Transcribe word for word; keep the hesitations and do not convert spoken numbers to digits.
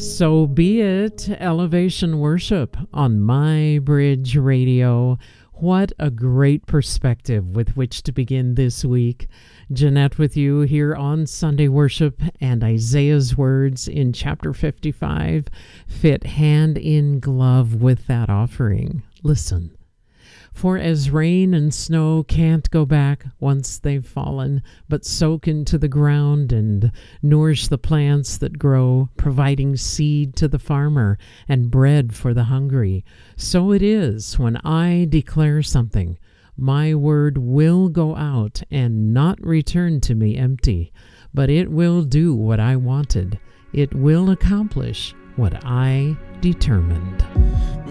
So be it. Elevation Worship on My Bridge Radio. What a great perspective with which to begin this week. Jeanette with you here on Sunday Worship, and Isaiah's words in chapter fifty-five fit hand in glove with that offering. Listen. For as rain and snow can't go back once they've fallen, but soak into the ground and nourish the plants that grow, providing seed to the farmer and bread for the hungry, so it is when I declare something. My word will go out and not return to me empty, but it will do what I wanted. It will accomplish what I determined.